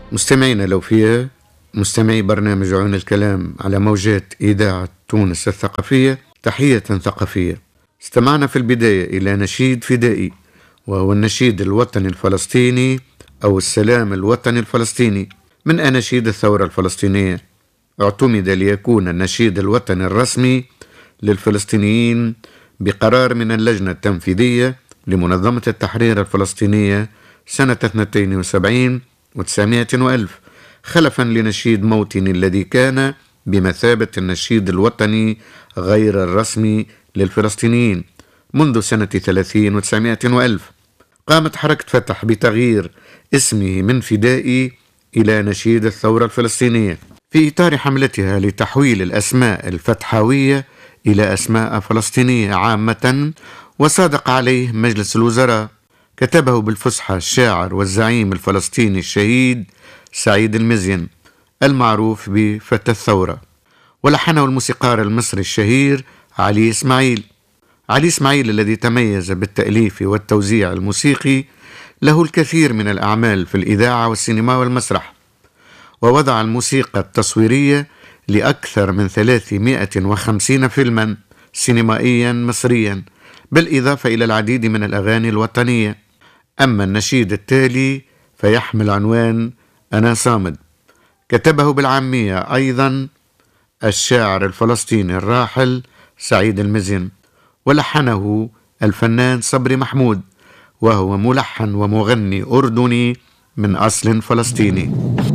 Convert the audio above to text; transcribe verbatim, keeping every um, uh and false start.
مستمعينا الأوفياء، مستمعي برنامج عون الكلام على موجات إذاعة تونس الثقافية، تحية ثقافية. استمعنا في البداية إلى نشيد فدائي، وهو النشيد الوطني الفلسطيني أو السلام الوطني الفلسطيني من أناشيد الثورة الفلسطينية. اعتمد ليكون النشيد الوطني الرسمي للفلسطينيين بقرار من اللجنة التنفيذية لمنظمة التحرير الفلسطينية سنة اثنين وسبعين وتسعمائة وألف، خلفا لنشيد موطني الذي كان بمثابة النشيد الوطني غير الرسمي للفلسطينيين منذ سنة ثلاثين وتسعمائة وألف. قامت حركة فتح بتغيير اسمه من فدائي إلى نشيد الثورة الفلسطينية في إطار حملتها لتحويل الأسماء الفتحاوية إلى أسماء فلسطينية عامة، وصادق عليه مجلس الوزراء. كتبه بالفصحى الشاعر والزعيم الفلسطيني الشهيد سعيد المزين المعروف بفتى الثورة، ولحنه الموسيقار المصري الشهير علي إسماعيل. علي إسماعيل الذي تميز بالتأليف والتوزيع الموسيقي، له الكثير من الأعمال في الإذاعة والسينما والمسرح، ووضع الموسيقى التصويرية لأكثر من ثلاثمائة وخمسين فيلما سينمائيا مصريا، بالإضافة إلى العديد من الأغاني الوطنية. أما النشيد التالي فيحمل عنوان أنا صامد، كتبه بالعامية أيضا الشاعر الفلسطيني الراحل سعيد المزين، ولحنه الفنان صبري محمود، وهو ملحن ومغني أردني من أصل فلسطيني.